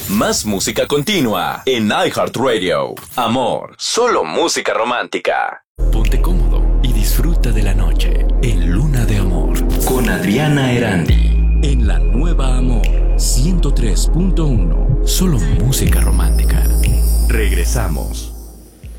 Más música continua en iHeartRadio. Amor, solo música romántica. Ponte cómodo y disfruta de la noche en Luna de Amor con Adriana Erandi en la nueva Amor 103.1. Solo música romántica. Regresamos.